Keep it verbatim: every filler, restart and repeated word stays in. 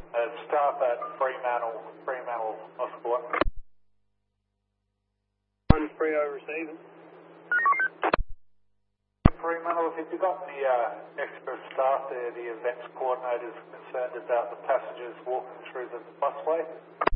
Uh, staff at Fremantle, Fremantle Oscar. One Freo receiving. Fremantle, have you got the uh, extra staff there, the events coordinators concerned about the passengers walking through the busway?